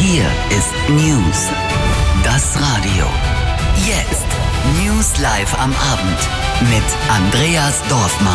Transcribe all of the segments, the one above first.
Hier ist News. Das Radio. Jetzt. News live am Abend. Mit Andreas Dorfmann.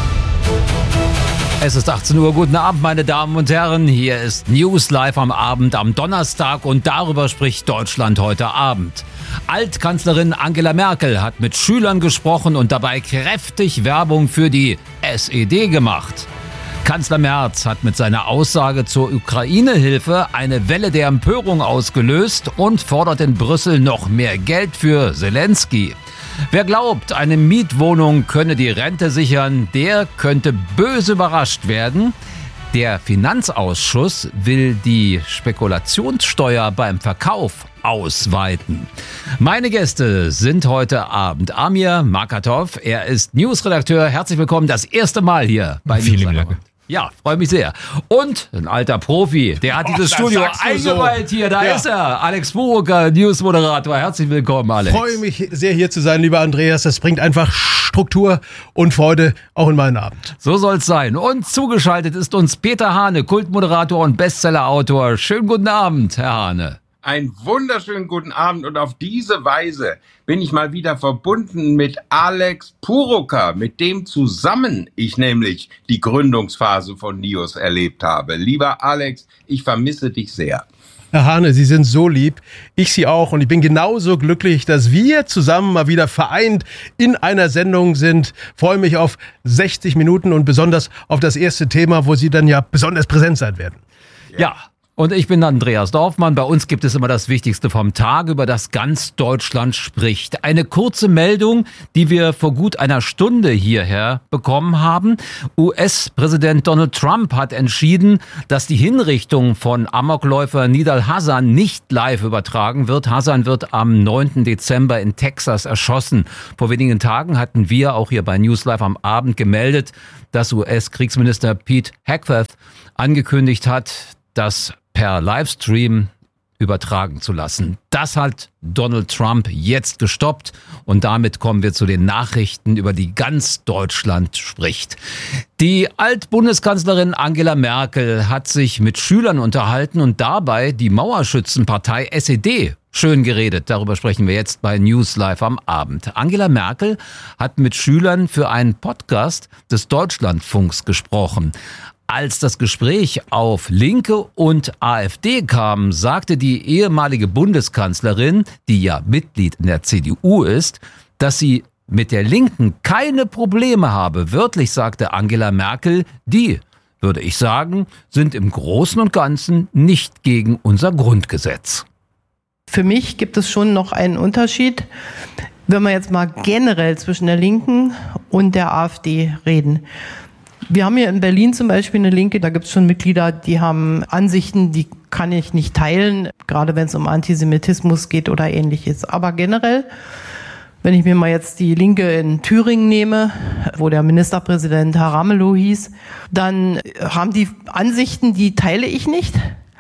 Es ist 18 Uhr. Guten Abend, meine Damen und Herren. Hier ist News live am Abend am Donnerstag und darüber spricht Deutschland heute Abend. Altkanzlerin Angela Merkel hat mit Schülern gesprochen und dabei kräftig Werbung für die SED gemacht. Kanzler Merz hat mit seiner Aussage zur Ukraine-Hilfe eine Welle der Empörung ausgelöst und fordert in Brüssel noch mehr Geld für Zelensky. Wer glaubt, eine Mietwohnung könne die Rente sichern, der könnte böse überrascht werden. Der Finanzausschuss will die Spekulationssteuer beim Verkauf ausweiten. Meine Gäste sind heute Abend Amir Markatov. Er ist Newsredakteur. Herzlich willkommen, das erste Mal hier bei Vielen Dank. Ja, freue mich sehr. Und ein alter Profi, der hat dieses Studio eingeweiht hier. Da ist er, Alex Burucker, Newsmoderator. Herzlich willkommen, Alex. Ich freue mich sehr, hier zu sein, lieber Andreas. Das bringt einfach Struktur und Freude auch in meinen Abend. So soll's sein. Und zugeschaltet ist uns Peter Hane, Kultmoderator und Bestsellerautor. Schönen guten Abend, Herr Hane. Einen wunderschönen guten Abend und auf diese Weise bin ich mal wieder verbunden mit Alex Burucker, mit dem zusammen ich nämlich die Gründungsphase von NIOS erlebt habe. Lieber Alex, ich vermisse dich sehr. Herr Hane, Sie sind so lieb, ich Sie auch und ich bin genauso glücklich, dass wir zusammen mal wieder vereint in einer Sendung sind. Freue mich auf 60 Minuten und besonders auf das erste Thema, wo Sie dann ja besonders präsent sein werden. Ja. Und ich bin Andreas Dorfmann. Bei uns gibt es immer das Wichtigste vom Tag, über das ganz Deutschland spricht. Eine kurze Meldung, die wir vor gut einer Stunde hierher bekommen haben. US-Präsident Donald Trump hat entschieden, dass die Hinrichtung von Amokläufer Nidal Hasan nicht live übertragen wird. Hasan wird am 9. Dezember in Texas erschossen. Vor wenigen Tagen hatten wir auch hier bei News Live am Abend gemeldet, dass US-Kriegsminister Pete Hegseth angekündigt hat, das per Livestream übertragen zu lassen. Das hat Donald Trump jetzt gestoppt und damit kommen wir zu den Nachrichten, über die ganz Deutschland spricht. Die Altbundeskanzlerin Angela Merkel hat sich mit Schülern unterhalten und dabei die Mauerschützenpartei SED schön geredet. Darüber sprechen wir jetzt bei News Live am Abend. Angela Merkel hat mit Schülern für einen Podcast des Deutschlandfunks gesprochen. Als das Gespräch auf Linke und AfD kam, sagte die ehemalige Bundeskanzlerin, die ja Mitglied in der CDU ist, dass sie mit der Linken keine Probleme habe. Wörtlich sagte Angela Merkel, die, würde ich sagen, sind im Großen und Ganzen nicht gegen unser Grundgesetz. Für mich gibt es schon noch einen Unterschied, wenn wir jetzt mal generell zwischen der Linken und der AfD reden. Wir haben hier in Berlin zum Beispiel eine Linke, da gibt es schon Mitglieder, die haben Ansichten, die kann ich nicht teilen, gerade wenn es um Antisemitismus geht oder Ähnliches. Aber generell, wenn ich mir mal jetzt die Linke in Thüringen nehme, wo der Ministerpräsident Herr Ramelow hieß, dann haben die Ansichten, die teile ich nicht.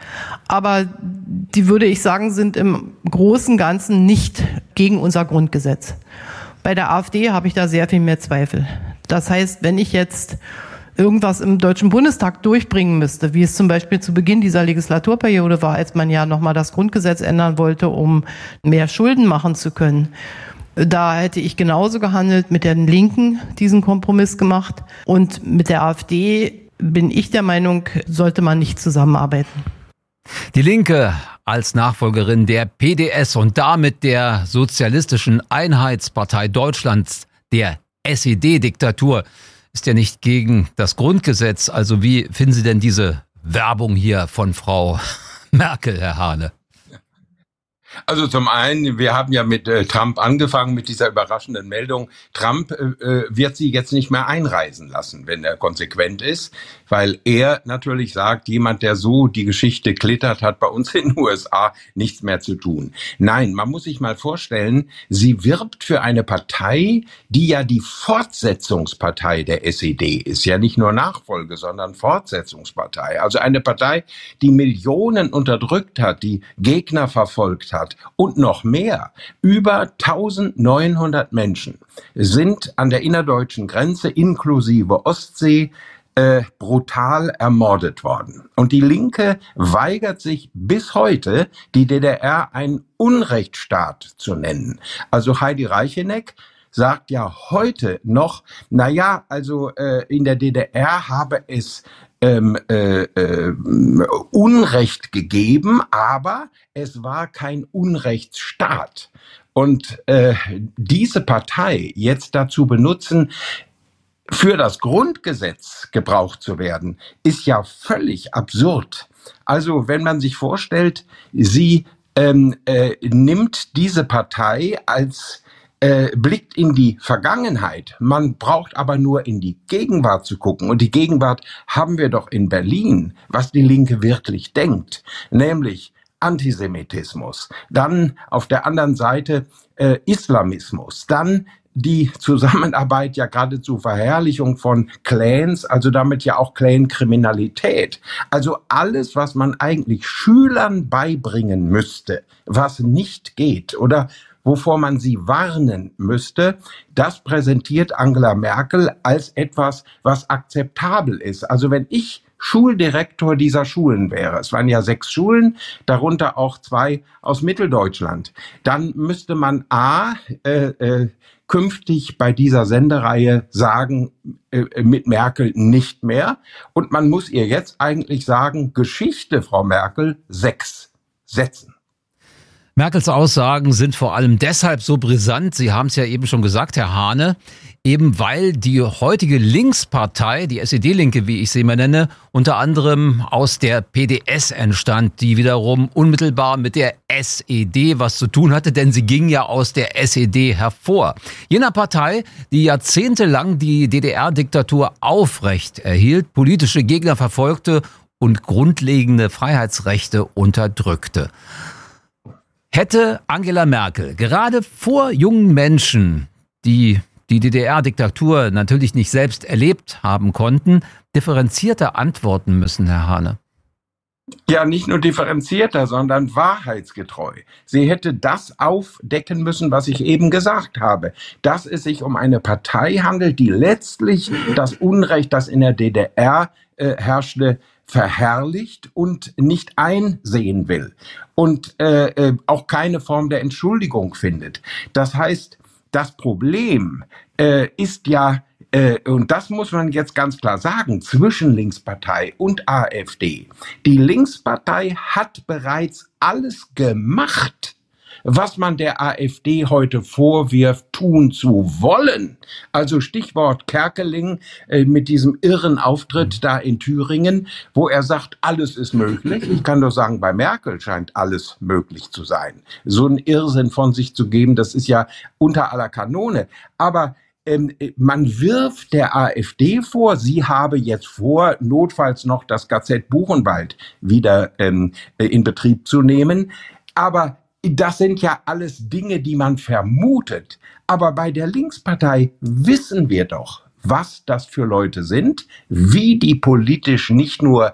Aber die, würde ich sagen, sind im Großen und Ganzen nicht gegen unser Grundgesetz. Bei der AfD habe ich da sehr viel mehr Zweifel. Das heißt, wenn ich jetzt irgendwas im Deutschen Bundestag durchbringen müsste, wie es zum Beispiel zu Beginn dieser Legislaturperiode war, als man ja nochmal das Grundgesetz ändern wollte, um mehr Schulden machen zu können, da hätte ich genauso gehandelt, mit den Linken diesen Kompromiss gemacht. Und mit der AfD bin ich der Meinung, sollte man nicht zusammenarbeiten. Die Linke als Nachfolgerin der PDS und damit der Sozialistischen Einheitspartei Deutschlands, der SED-Diktatur, ist ja nicht gegen das Grundgesetz. Also wie finden Sie denn diese Werbung hier von Frau Merkel, Herr Hane? Also zum einen, wir haben ja mit Trump angefangen, mit dieser überraschenden Meldung. Trump wird sie jetzt nicht mehr einreisen lassen, wenn er konsequent ist, weil er natürlich sagt, jemand, der so die Geschichte klittert, hat bei uns in den USA nichts mehr zu tun. Nein, man muss sich mal vorstellen, sie wirbt für eine Partei, die ja die Fortsetzungspartei der SED ist. Ja nicht nur Nachfolge, sondern Fortsetzungspartei. Also eine Partei, die Millionen unterdrückt hat, die Gegner verfolgt hat und noch mehr. Über 1900 Menschen sind an der innerdeutschen Grenze inklusive Ostsee brutal ermordet worden. Und die Linke weigert sich bis heute, die DDR einen Unrechtsstaat zu nennen. Also Heidi Reicheneck sagt ja heute noch, in der DDR habe es Unrecht gegeben, aber es war kein Unrechtsstaat. Und diese Partei jetzt dazu benutzen, für das Grundgesetz gebraucht zu werden, ist ja völlig absurd. Also wenn man sich vorstellt, sie nimmt diese Partei als blickt in die Vergangenheit. Man braucht aber nur in die Gegenwart zu gucken. Und die Gegenwart haben wir doch in Berlin, was die Linke wirklich denkt, nämlich Antisemitismus, dann auf der anderen Seite Islamismus, dann die Zusammenarbeit ja gerade zur Verherrlichung von Clans, also damit ja auch Clan-Kriminalität. Also alles, was man eigentlich Schülern beibringen müsste, was nicht geht oder wovor man sie warnen müsste, das präsentiert Angela Merkel als etwas, was akzeptabel ist. Also wenn ich Schuldirektor dieser Schulen wäre, es waren ja 6 Schulen, darunter auch 2 aus Mitteldeutschland, dann müsste man künftig bei dieser Sendereihe sagen, mit Merkel nicht mehr. Und man muss ihr jetzt eigentlich sagen, Geschichte, Frau Merkel, 6 setzen. Merkels Aussagen sind vor allem deshalb so brisant, Sie haben es ja eben schon gesagt, Herr Hahne, eben weil die heutige Linkspartei, die SED-Linke, wie ich sie immer nenne, unter anderem aus der PDS entstand, die wiederum unmittelbar mit der SED was zu tun hatte, denn sie ging ja aus der SED hervor. Jener Partei, die jahrzehntelang die DDR-Diktatur aufrecht erhielt, politische Gegner verfolgte und grundlegende Freiheitsrechte unterdrückte. Hätte Angela Merkel gerade vor jungen Menschen, die die DDR-Diktatur natürlich nicht selbst erlebt haben konnten, differenzierter antworten müssen, Herr Hahne? Ja, nicht nur differenzierter, sondern wahrheitsgetreu. Sie hätte das aufdecken müssen, was ich eben gesagt habe, dass es sich um eine Partei handelt, die letztlich das Unrecht, das in der DDR herrschte, verherrlicht und nicht einsehen will und auch keine Form der Entschuldigung findet. Das heißt, das Problem ist ja, und das muss man jetzt ganz klar sagen, zwischen Linkspartei und AfD. Die Linkspartei hat bereits alles gemacht, was man der AfD heute vorwirft, tun zu wollen. Also Stichwort Kerkeling mit diesem irren Auftritt da in Thüringen, wo er sagt, alles ist möglich. Ich kann doch sagen, bei Merkel scheint alles möglich zu sein. So einen Irrsinn von sich zu geben, das ist ja unter aller Kanone. Aber man wirft der AfD vor, sie habe jetzt vor, notfalls noch das KZ Buchenwald wieder in Betrieb zu nehmen. Aber das sind ja alles Dinge, die man vermutet. Aber bei der Linkspartei wissen wir doch, was das für Leute sind, wie die politisch nicht nur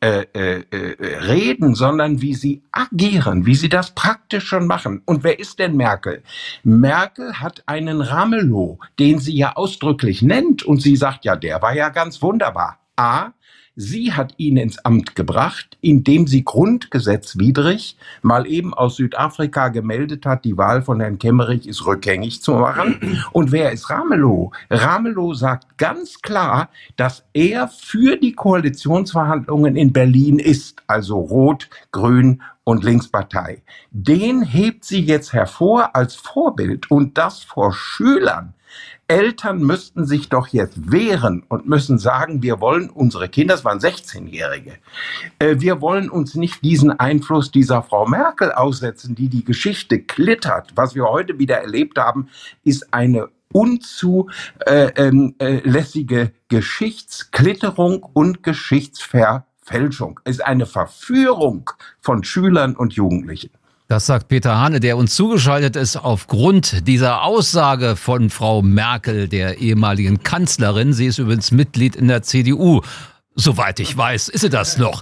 reden, sondern wie sie agieren, wie sie das praktisch schon machen. Und wer ist denn Merkel? Merkel hat einen Ramelow, den sie ja ausdrücklich nennt. Und sie sagt, ja, der war ja ganz wunderbar. Sie hat ihn ins Amt gebracht, indem sie grundgesetzwidrig mal eben aus Südafrika gemeldet hat, die Wahl von Herrn Kemmerich ist rückgängig zu machen. Und wer ist Ramelow? Ramelow sagt ganz klar, dass er für die Koalitionsverhandlungen in Berlin ist, also Rot, Grün und Linkspartei. Den hebt sie jetzt hervor als Vorbild und das vor Schülern. Eltern müssten sich doch jetzt wehren und müssen sagen, wir wollen unsere Kinder, das waren 16-Jährige, wir wollen uns nicht diesen Einfluss dieser Frau Merkel aussetzen, die die Geschichte klittert. Was wir heute wieder erlebt haben, ist eine unzulässige Geschichtsklitterung und Geschichtsverfälschung. Es ist eine Verführung von Schülern und Jugendlichen. Das sagt Peter Hahne, der uns zugeschaltet ist aufgrund dieser Aussage von Frau Merkel, der ehemaligen Kanzlerin. Sie ist übrigens Mitglied in der CDU. Soweit ich weiß, ist sie das noch.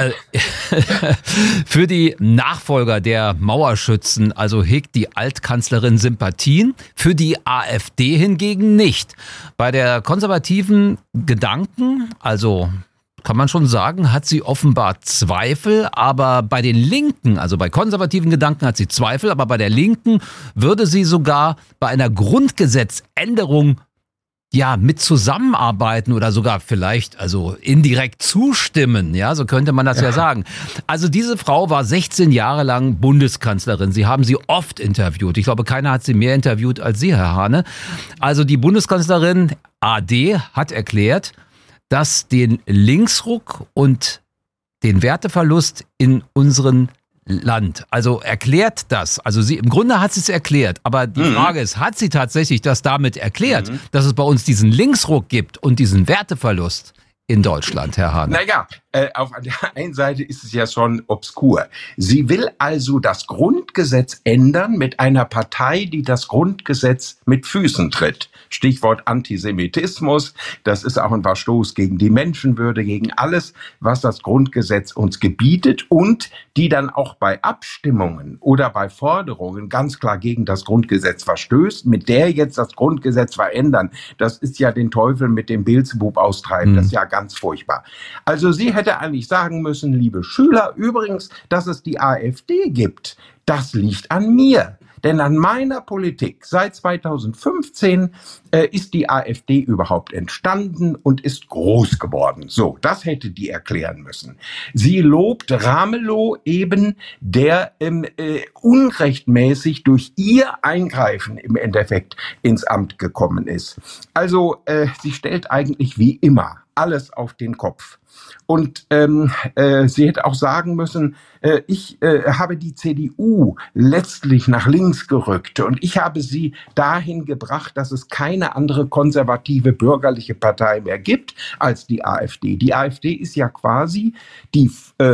Für die Nachfolger der Mauerschützen also hegt die Altkanzlerin Sympathien, für die AfD hingegen nicht. Bei der konservativen Gedanken, also kann man schon sagen, hat sie offenbar Zweifel, aber bei den Linken, also bei konservativen Gedanken hat sie Zweifel, aber bei der Linken würde sie sogar bei einer Grundgesetzänderung mit zusammenarbeiten oder sogar vielleicht also indirekt zustimmen, ja, so könnte man das ja sagen. Also diese Frau war 16 Jahre lang Bundeskanzlerin. Sie haben sie oft interviewt. Ich glaube, keiner hat sie mehr interviewt als Sie, Herr Hahne. Also die Bundeskanzlerin AD hat erklärt, dass den Linksruck und den Werteverlust in unseren Land, also erklärt das, also im Grunde hat sie es erklärt, aber die Frage ist, hat sie tatsächlich das damit erklärt, dass es bei uns diesen Linksruck gibt und diesen Werteverlust in Deutschland, Herr Hahn? Naja, auf der einen Seite ist es ja schon obskur. Sie will also das Grundgesetz ändern mit einer Partei, die das Grundgesetz mit Füßen tritt. Stichwort Antisemitismus. Das ist auch ein Verstoß gegen die Menschenwürde, gegen alles, was das Grundgesetz uns gebietet und die dann auch bei Abstimmungen oder bei Forderungen ganz klar gegen das Grundgesetz verstößt, mit der jetzt das Grundgesetz verändern. Das ist ja den Teufel mit dem Beelzebub austreiben. Das ist ja ganz furchtbar. Also sie hätte eigentlich sagen müssen, liebe Schüler, übrigens, dass es die AfD gibt, das liegt an mir. Denn an meiner Politik seit 2015 ist die AfD überhaupt entstanden und ist groß geworden. So, das hätte die erklären müssen. Sie lobt Ramelow eben, der unrechtmäßig durch ihr Eingreifen im Endeffekt ins Amt gekommen ist. Also sie stellt eigentlich wie immer alles auf den Kopf. Und sie hätte auch sagen müssen, ich habe die CDU letztlich nach links gerückt und ich habe sie dahin gebracht, dass es keine andere konservative bürgerliche Partei mehr gibt als die AfD. Die AfD ist ja quasi die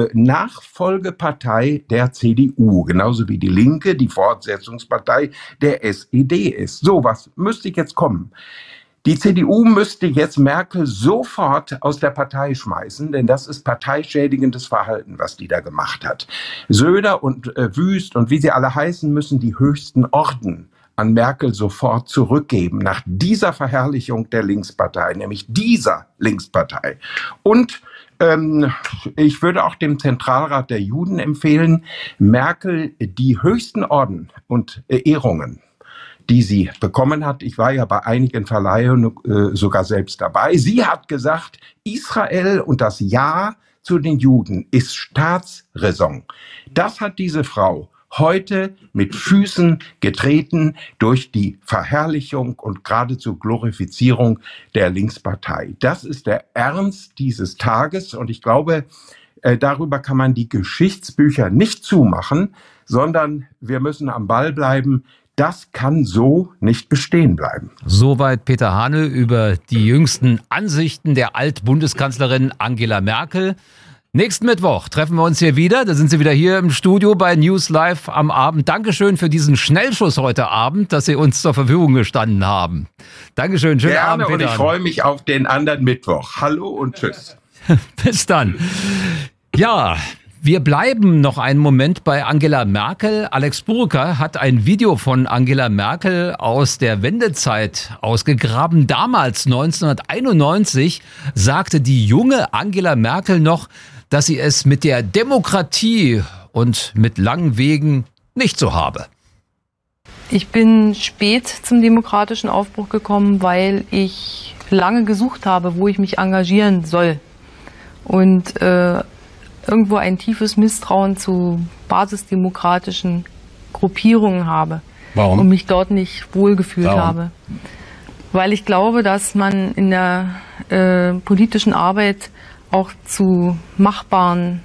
Nachfolgepartei der CDU, genauso wie die Linke die Fortsetzungspartei der SED ist. So, was müsste jetzt kommen? Die CDU müsste jetzt Merkel sofort aus der Partei schmeißen, denn das ist parteischädigendes Verhalten, was die da gemacht hat. Söder und Wüst und wie sie alle heißen, müssen die höchsten Orden an Merkel sofort zurückgeben, nach dieser Verherrlichung der Linkspartei, nämlich dieser Linkspartei. Und ich würde auch dem Zentralrat der Juden empfehlen, Merkel die höchsten Orden und Ehrungen, die sie bekommen hat. Ich war ja bei einigen Verleihungen sogar selbst dabei. Sie hat gesagt, Israel und das Ja zu den Juden ist Staatsräson. Das hat diese Frau heute mit Füßen getreten durch die Verherrlichung und geradezu Glorifizierung der Linkspartei. Das ist der Ernst dieses Tages und ich glaube, darüber kann man die Geschichtsbücher nicht zumachen, sondern wir müssen am Ball bleiben. Das kann so nicht bestehen bleiben. Soweit Peter Hahne über die jüngsten Ansichten der Altbundeskanzlerin Angela Merkel. Nächsten Mittwoch treffen wir uns hier wieder. Da sind Sie wieder hier im Studio bei News Live am Abend. Dankeschön für diesen Schnellschuss heute Abend, dass Sie uns zur Verfügung gestanden haben. Dankeschön, schönen Abend, Peter. Und ich freue mich auf den anderen Mittwoch. Hallo und tschüss. Bis dann. Ja, wir bleiben noch einen Moment bei Angela Merkel. Alex Burka hat ein Video von Angela Merkel aus der Wendezeit ausgegraben. Damals, 1991, sagte die junge Angela Merkel noch, dass sie es mit der Demokratie und mit langen Wegen nicht so habe. Ich bin spät zum demokratischen Aufbruch gekommen, weil ich lange gesucht habe, wo ich mich engagieren soll. Und irgendwo ein tiefes Misstrauen zu basisdemokratischen Gruppierungen habe. Warum? Und mich dort nicht wohlgefühlt habe. Weil ich glaube, dass man in der politischen Arbeit auch zu Machbaren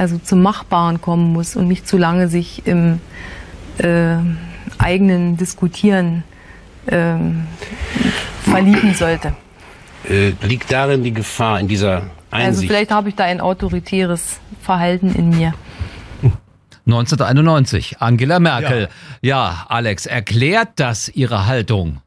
kommen muss und nicht zu lange sich im eigenen Diskutieren verlieben sollte. Liegt darin die Gefahr in dieser Einsicht? Also vielleicht habe ich da ein autoritäres Verhalten in mir. 1991, Angela Merkel. Ja, Alex, erklärt das Ihre Haltung?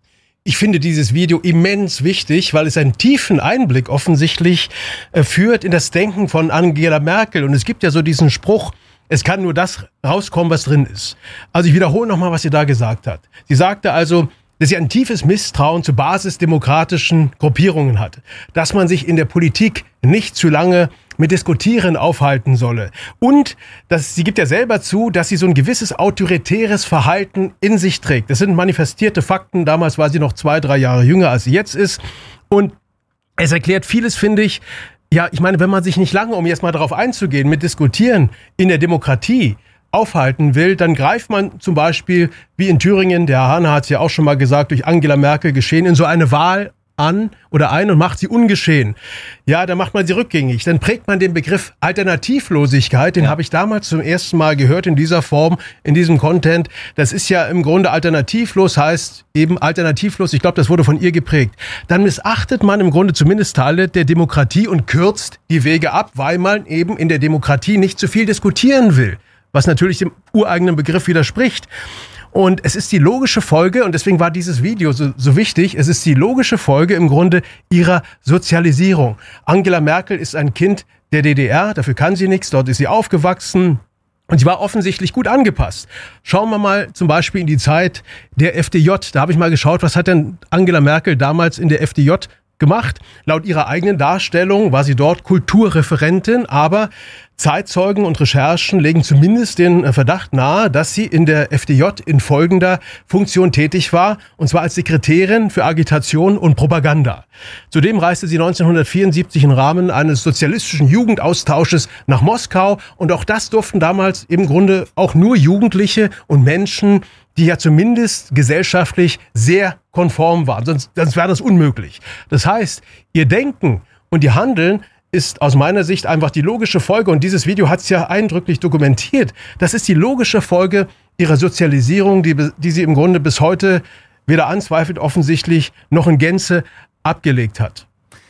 Ich finde dieses Video immens wichtig, weil es einen tiefen Einblick offensichtlich führt in das Denken von Angela Merkel. Und es gibt ja so diesen Spruch, es kann nur das rauskommen, was drin ist. Also ich wiederhole nochmal, was sie da gesagt hat. Sie sagte also, dass sie ein tiefes Misstrauen zu basisdemokratischen Gruppierungen hat. Dass man sich in der Politik nicht zu lange mit Diskutieren aufhalten solle. Und sie gibt ja selber zu, dass sie so ein gewisses autoritäres Verhalten in sich trägt. Das sind manifestierte Fakten. Damals war sie noch 2-3 Jahre jünger, als sie jetzt ist. Und es erklärt vieles, finde ich. Ja, ich meine, wenn man sich nicht lange, um jetzt mal darauf einzugehen, mit Diskutieren in der Demokratie aufhalten will, dann greift man zum Beispiel, wie in Thüringen, der Herr Hahn hat es ja auch schon mal gesagt, durch Angela Merkel geschehen, in so eine Wahl ein und macht sie ungeschehen. Ja, dann macht man sie rückgängig. Dann prägt man den Begriff Alternativlosigkeit, den habe ich damals zum ersten Mal gehört in dieser Form, in diesem Content. Das ist ja im Grunde alternativlos, heißt eben alternativlos. Ich glaube, das wurde von ihr geprägt. Dann missachtet man im Grunde zumindest Teile der Demokratie und kürzt die Wege ab, weil man eben in der Demokratie nicht zu viel diskutieren will, was natürlich dem ureigenen Begriff widerspricht. Und es ist die logische Folge, und deswegen war dieses Video so wichtig, es ist die logische Folge im Grunde ihrer Sozialisierung. Angela Merkel ist ein Kind der DDR, dafür kann sie nichts, dort ist sie aufgewachsen und sie war offensichtlich gut angepasst. Schauen wir mal zum Beispiel in die Zeit der FDJ. Da habe ich mal geschaut, was hat denn Angela Merkel damals in der FDJ gemacht? Laut ihrer eigenen Darstellung war sie dort Kulturreferentin, aber Zeitzeugen und Recherchen legen zumindest den Verdacht nahe, dass sie in der FDJ in folgender Funktion tätig war, und zwar als Sekretärin für Agitation und Propaganda. Zudem reiste sie 1974 im Rahmen eines sozialistischen Jugendaustausches nach Moskau, und auch das durften damals im Grunde auch nur Jugendliche und Menschen, die ja zumindest gesellschaftlich sehr konform waren, sonst wäre das unmöglich. Das heißt, ihr Denken und ihr Handeln ist aus meiner Sicht einfach die logische Folge, und dieses Video hat es ja eindrücklich dokumentiert. Das ist die logische Folge ihrer Sozialisierung, die sie im Grunde bis heute weder anzweifelt, offensichtlich noch in Gänze abgelegt hat.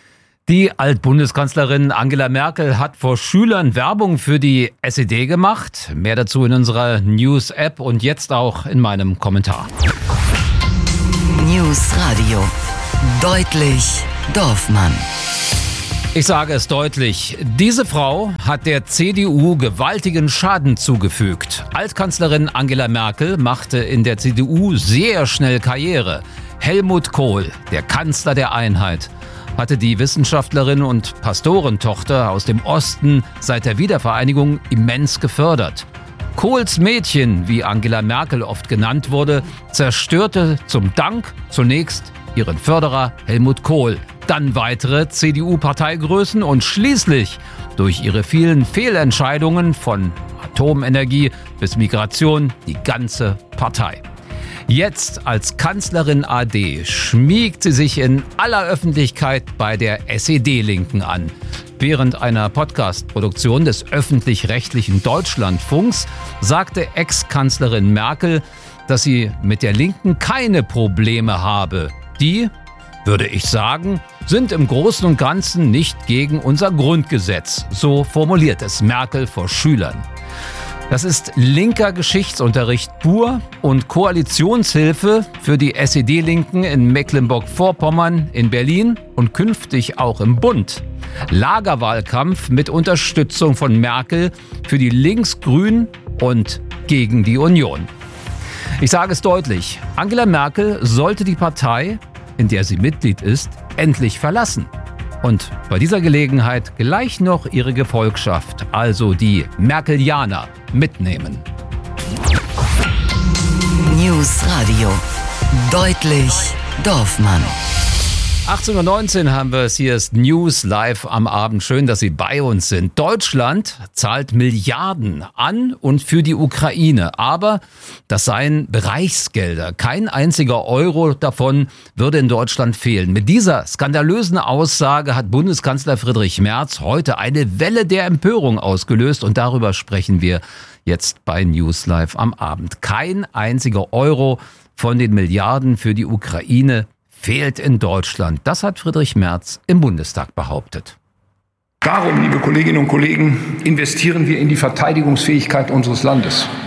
Die Altbundeskanzlerin Angela Merkel hat vor Schülern Werbung für die SED gemacht. Mehr dazu in unserer News-App und jetzt auch in meinem Kommentar. News Radio. Deutlich Dorfmann. Ich sage es deutlich, diese Frau hat der CDU gewaltigen Schaden zugefügt. Altkanzlerin Angela Merkel machte in der CDU sehr schnell Karriere. Helmut Kohl, der Kanzler der Einheit, hatte die Wissenschaftlerin und Pastorentochter aus dem Osten seit der Wiedervereinigung immens gefördert. Kohls Mädchen, wie Angela Merkel oft genannt wurde, zerstörte zum Dank zunächst ihren Förderer Helmut Kohl, dann weitere CDU-Parteigrößen und schließlich durch ihre vielen Fehlentscheidungen von Atomenergie bis Migration die ganze Partei. Jetzt als Kanzlerin AD schmiegt sie sich in aller Öffentlichkeit bei der SED-Linken an. Während einer Podcast-Produktion des öffentlich-rechtlichen Deutschlandfunks sagte Ex-Kanzlerin Merkel, dass sie mit der Linken keine Probleme habe. Die, würde ich sagen, sind im Großen und Ganzen nicht gegen unser Grundgesetz. So formuliert es Merkel vor Schülern. Das ist linker Geschichtsunterricht pur und Koalitionshilfe für die SED-Linken in Mecklenburg-Vorpommern, in Berlin und künftig auch im Bund. Lagerwahlkampf mit Unterstützung von Merkel für die Linksgrünen und gegen die Union. Ich sage es deutlich, Angela Merkel sollte die Partei, in der sie Mitglied ist, endlich verlassen. Und bei dieser Gelegenheit gleich noch ihre Gefolgschaft, also die Merkelianer, mitnehmen. News Radio. Deutlich Dorfmann. 18:19 Uhr haben wir es. Hier ist News live am Abend. Schön, dass Sie bei uns sind. Deutschland zahlt Milliarden an und für die Ukraine. Aber das seien Bereichsgelder. Kein einziger Euro davon würde in Deutschland fehlen. Mit dieser skandalösen Aussage hat Bundeskanzler Friedrich Merz heute eine Welle der Empörung ausgelöst. Und darüber sprechen wir jetzt bei News live am Abend. Kein einziger Euro von den Milliarden für die Ukraine fehlt in Deutschland. Das hat Friedrich Merz im Bundestag behauptet. Darum, liebe Kolleginnen und Kollegen, investieren wir in die Verteidigungsfähigkeit unseres Landes.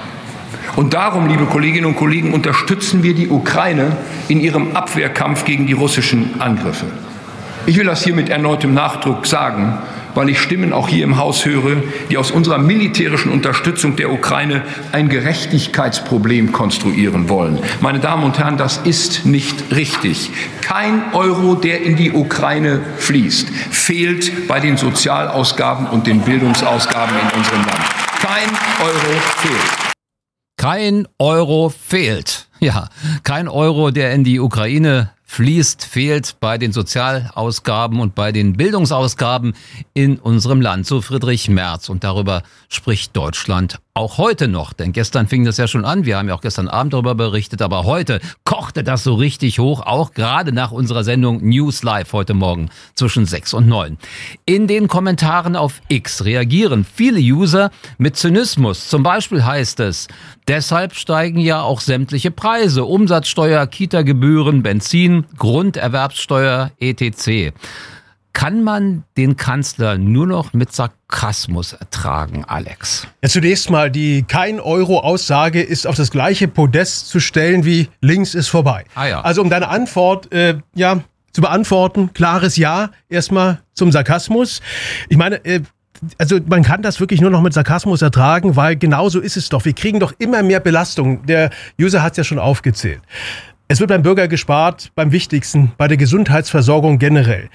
Und darum, liebe Kolleginnen und Kollegen, unterstützen wir die Ukraine in ihrem Abwehrkampf gegen die russischen Angriffe. Ich will das hier mit erneutem Nachdruck sagen, weil ich Stimmen auch hier im Haus höre, die aus unserer militärischen Unterstützung der Ukraine ein Gerechtigkeitsproblem konstruieren wollen. Meine Damen und Herren, das ist nicht richtig. Kein Euro, der in die Ukraine fließt, fehlt bei den Sozialausgaben und den Bildungsausgaben in unserem Land. Kein Euro fehlt. Kein Euro fehlt. Ja, kein Euro, der in die Ukraine fließt, fehlt bei den Sozialausgaben und bei den Bildungsausgaben in unserem Land. So Friedrich Merz. Und darüber spricht Deutschland auch heute noch. Denn gestern fing das ja schon an. Wir haben ja auch gestern Abend darüber berichtet. Aber heute kochte das so richtig hoch. Auch gerade nach unserer Sendung News Live heute Morgen zwischen 6 und 9. In den Kommentaren auf X reagieren viele User mit Zynismus. Zum Beispiel heißt es, deshalb steigen ja auch sämtliche Preise. Umsatzsteuer, Kita-Gebühren, Benzin, Grunderwerbssteuer, etc. Kann man den Kanzler nur noch mit Sarkasmus ertragen, Alex? Ja, zunächst mal, die Kein-Euro-Aussage ist auf das gleiche Podest zu stellen wie links ist vorbei. Ja. Also um deine Antwort zu beantworten, klares Ja erstmal zum Sarkasmus. Ich meine, also man kann das wirklich nur noch mit Sarkasmus ertragen, weil genauso ist es doch. Wir kriegen doch immer mehr Belastung. Der User hat es ja schon aufgezählt. Es wird beim Bürger gespart, beim Wichtigsten, bei der Gesundheitsversorgung generell.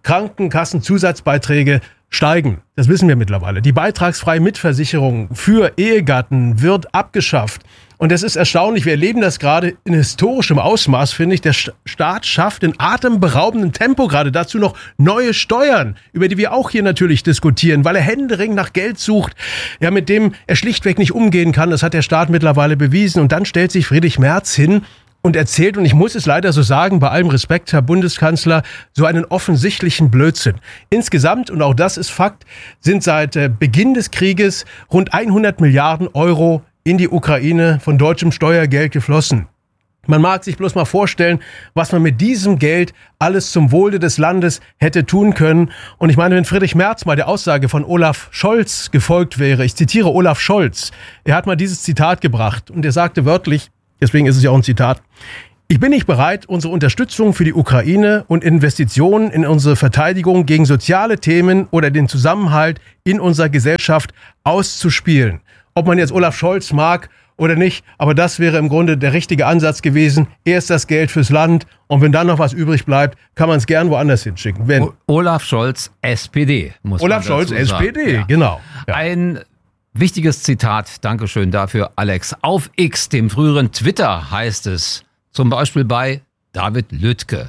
Krankenkassenzusatzbeiträge steigen, das wissen wir mittlerweile. Die beitragsfreie Mitversicherung für Ehegatten wird abgeschafft. Und es ist erstaunlich, wir erleben das gerade in historischem Ausmaß, finde ich. Der Staat schafft in atemberaubendem Tempo gerade dazu noch neue Steuern, über die wir auch hier natürlich diskutieren, weil er händeringend nach Geld sucht, ja, mit dem er schlichtweg nicht umgehen kann. Das hat der Staat mittlerweile bewiesen. Und dann stellt sich Friedrich Merz hin und erzählt, und ich muss es leider so sagen, bei allem Respekt, Herr Bundeskanzler, so einen offensichtlichen Blödsinn. Insgesamt, und auch das ist Fakt, sind seit Beginn des Krieges rund 100 Milliarden Euro in die Ukraine von deutschem Steuergeld geflossen. Man mag sich bloß mal vorstellen, was man mit diesem Geld alles zum Wohle des Landes hätte tun können. Und ich meine, wenn Friedrich Merz mal der Aussage von Olaf Scholz gefolgt wäre, ich zitiere Olaf Scholz, er hat mal dieses Zitat gebracht und er sagte wörtlich, deswegen ist es ja auch ein Zitat: Ich bin nicht bereit, unsere Unterstützung für die Ukraine und Investitionen in unsere Verteidigung gegen soziale Themen oder den Zusammenhalt in unserer Gesellschaft auszuspielen. Ob man jetzt Olaf Scholz mag oder nicht, aber das wäre im Grunde der richtige Ansatz gewesen. Erst das Geld fürs Land und wenn dann noch was übrig bleibt, kann man es gern woanders hinschicken. Wenn Olaf Scholz, SPD, muss Olaf man dazu Scholz, sagen. SPD, Ja. genau. Ja. Ein wichtiges Zitat, Dankeschön dafür, Alex. Auf X, dem früheren Twitter, heißt es, zum Beispiel bei David Lüttke: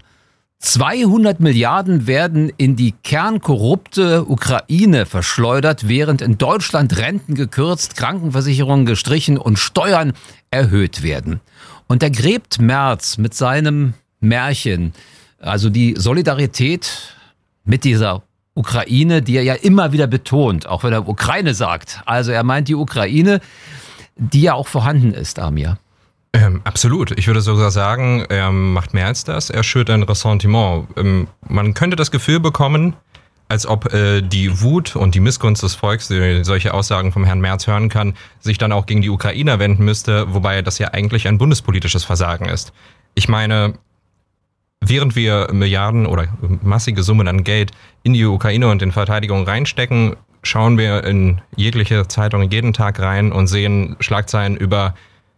200 Milliarden werden in die kernkorrupte Ukraine verschleudert, während in Deutschland Renten gekürzt, Krankenversicherungen gestrichen und Steuern erhöht werden. Und da gräbt Merz mit seinem Märchen, also die Solidarität mit dieser Ukraine, die er ja immer wieder betont, auch wenn er Ukraine sagt. Also er meint die Ukraine, die ja auch vorhanden ist, Amir. Absolut. Ich würde sogar sagen, er macht mehr als das. Er schürt ein Ressentiment. Man könnte das Gefühl bekommen, als ob die Wut und die Missgunst des Volks, die solche Aussagen vom Herrn Merz hören kann, sich dann auch gegen die Ukrainer wenden müsste, wobei das ja eigentlich ein bundespolitisches Versagen ist. Ich meine, während wir Milliarden oder massige Summen an Geld in die Ukraine und in Verteidigung reinstecken, schauen wir in jegliche Zeitung jeden Tag rein und sehen Schlagzeilen über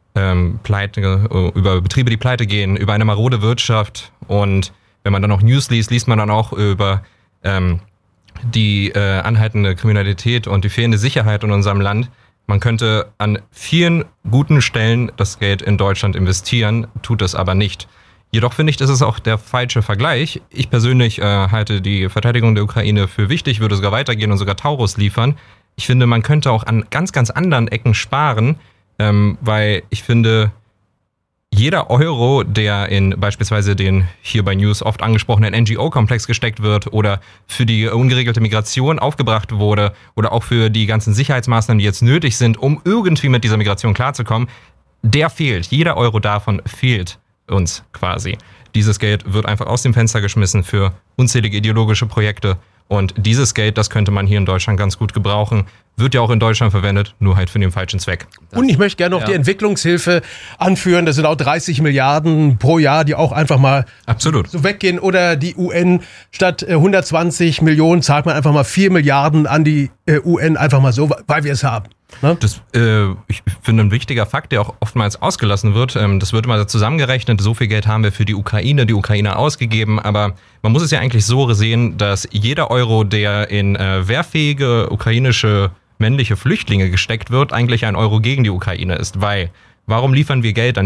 über Betriebe, die pleite gehen, über eine marode Wirtschaft. Und wenn man dann noch News liest, liest man dann auch über die anhaltende Kriminalität und die fehlende Sicherheit in unserem Land. Man könnte an vielen guten Stellen das Geld in Deutschland investieren, tut es aber nicht. Jedoch finde ich, das ist auch der falsche Vergleich. Ich persönlich halte die Verteidigung der Ukraine für wichtig, würde sogar weitergehen und sogar Taurus liefern. Ich finde, man könnte auch an ganz, ganz anderen Ecken sparen, weil ich finde, jeder Euro, der in beispielsweise den hier bei News oft angesprochenen NGO-Komplex gesteckt wird oder für die ungeregelte Migration aufgebracht wurde oder auch für die ganzen Sicherheitsmaßnahmen, die jetzt nötig sind, um irgendwie mit dieser Migration klarzukommen, der fehlt. Jeder Euro davon fehlt uns quasi. Dieses Geld wird einfach aus dem Fenster geschmissen für unzählige ideologische Projekte Und dieses Geld, das könnte man hier in Deutschland ganz gut gebrauchen. Wird ja auch in Deutschland verwendet, nur halt für den falschen Zweck. Und ich möchte gerne noch die Entwicklungshilfe anführen. Das sind auch 30 Milliarden pro Jahr, die auch einfach mal so weggehen. Oder die UN, statt 120 Millionen zahlt man einfach mal 4 Milliarden an die UN, einfach mal so, weil wir es haben. Ne? Das, ich finde, ein wichtiger Fakt, der auch oftmals ausgelassen wird, das wird immer zusammengerechnet, so viel Geld haben wir für die Ukraine ausgegeben, aber man muss es ja eigentlich so sehen, dass jeder Euro, der in wehrfähige ukrainische männliche Flüchtlinge gesteckt wird, eigentlich ein Euro gegen die Ukraine ist, weil warum liefern wir Geld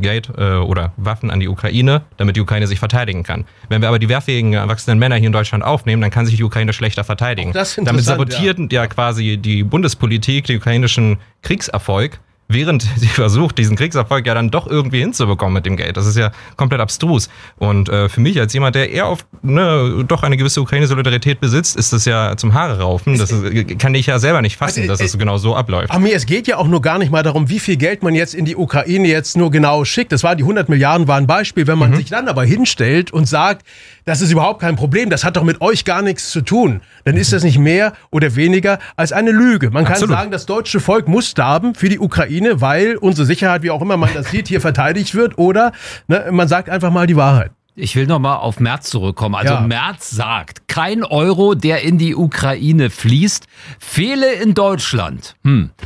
oder Waffen an die Ukraine, damit die Ukraine sich verteidigen kann? Wenn wir aber die wehrfähigen erwachsenen Männer hier in Deutschland aufnehmen, dann kann sich die Ukraine schlechter verteidigen. Damit sabotiert ja quasi die Bundespolitik den ukrainischen Kriegserfolg, während sie versucht, diesen Kriegserfolg ja dann doch irgendwie hinzubekommen mit dem Geld. Das ist ja komplett abstrus. Und für mich als jemand, der eher auf doch eine gewisse Ukraine-Solidarität besitzt, ist das ja zum Haare raufen. Das kann ich ja selber nicht fassen, dass es genau so abläuft. Aber es geht ja auch nur gar nicht mal darum, wie viel Geld man jetzt in die Ukraine jetzt nur genau schickt. Das war die 100 Milliarden war ein Beispiel. Wenn man sich dann aber hinstellt und sagt, das ist überhaupt kein Problem, das hat doch mit euch gar nichts zu tun, dann ist das nicht mehr oder weniger als eine Lüge. Man kann sagen, das deutsche Volk muss sterben für die Ukraine, weil unsere Sicherheit, wie auch immer man das sieht, hier verteidigt wird, oder man sagt einfach mal die Wahrheit. Ich will nochmal auf Merz zurückkommen. Also Merz sagt, kein Euro, der in die Ukraine fließt, fehle in Deutschland.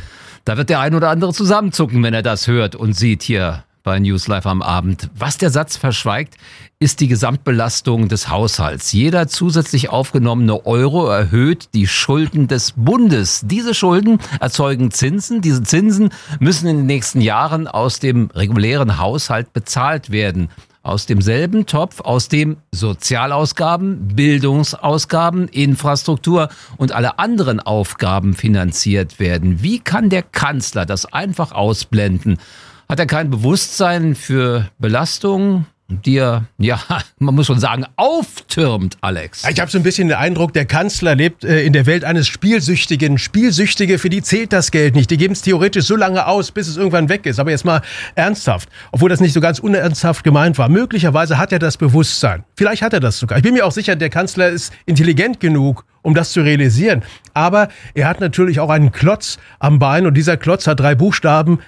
Da wird der ein oder andere zusammenzucken, wenn er das hört und sieht hier bei News Live am Abend. Was der Satz verschweigt, ist die Gesamtbelastung des Haushalts. Jeder zusätzlich aufgenommene Euro erhöht die Schulden des Bundes. Diese Schulden erzeugen Zinsen. Diese Zinsen müssen in den nächsten Jahren aus dem regulären Haushalt bezahlt werden. Aus demselben Topf, aus dem Sozialausgaben, Bildungsausgaben, Infrastruktur und alle anderen Aufgaben finanziert werden. Wie kann der Kanzler das einfach ausblenden? Hat er kein Bewusstsein für Belastungen, die er, man muss schon sagen, auftürmt, Alex? Ich habe so ein bisschen den Eindruck, der Kanzler lebt in der Welt eines Spielsüchtigen. Spielsüchtige, für die zählt das Geld nicht. Die geben es theoretisch so lange aus, bis es irgendwann weg ist. Aber jetzt mal ernsthaft, obwohl das nicht so ganz unernsthaft gemeint war. Möglicherweise hat er das Bewusstsein. Vielleicht hat er das sogar. Ich bin mir auch sicher, der Kanzler ist intelligent genug, um das zu realisieren. Aber er hat natürlich auch einen Klotz am Bein und dieser Klotz hat 3 Buchstaben,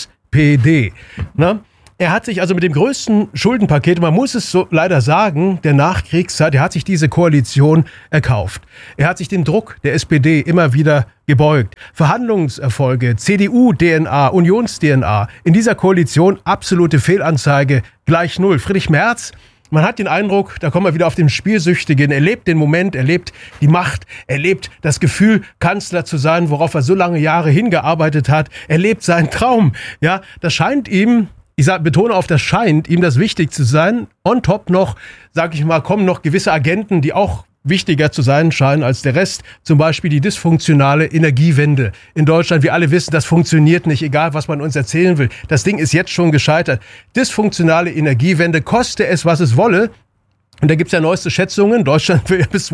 SPD. Ne? Er hat sich also mit dem größten Schuldenpaket, man muss es so leider sagen, der Nachkriegszeit, er hat sich diese Koalition erkauft. Er hat sich dem Druck der SPD immer wieder gebeugt. Verhandlungserfolge, CDU-DNA, Unions-DNA, in dieser Koalition absolute Fehlanzeige, gleich 0. Friedrich Merz, man hat den Eindruck, da kommen wir wieder auf den Spielsüchtigen, er lebt den Moment, er lebt die Macht, er lebt das Gefühl, Kanzler zu sein, worauf er so lange Jahre hingearbeitet hat, er lebt seinen Traum. Ja, das scheint ihm, betone auf, das scheint ihm das wichtig zu sein. On top noch, sag ich mal, kommen noch gewisse Agenten, die auch wichtiger zu sein scheinen als der Rest. Zum Beispiel die dysfunktionale Energiewende in Deutschland. Wir alle wissen, das funktioniert nicht, egal was man uns erzählen will. Das Ding ist jetzt schon gescheitert. Dysfunktionale Energiewende, koste es, was es wolle. Und da gibt's ja neueste Schätzungen. Deutschland will ja bis